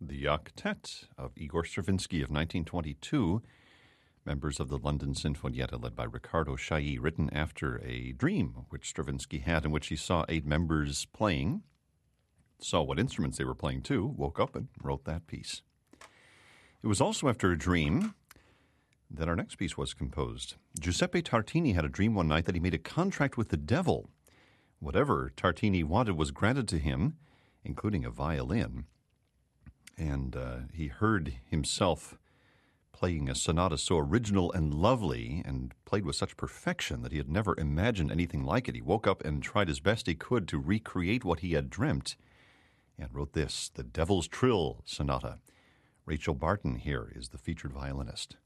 the Octet of Igor Stravinsky of 1922, members of the London Sinfonietta led by Riccardo Chailly, written after a dream which Stravinsky had in which he saw 8 members playing, saw what instruments they were playing too, woke up and wrote that piece. It was also after a dream that our next piece was composed. Giuseppe Tartini had a dream one night that he made a contract with the devil. Whatever Tartini wanted was granted to him, including a violin. And he heard himself playing a sonata so original and lovely and played with such perfection that he had never imagined anything like it. He woke up and tried as best he could to recreate what he had dreamt and wrote this, the Devil's Trill Sonata. Rachel Barton here is the featured violinist.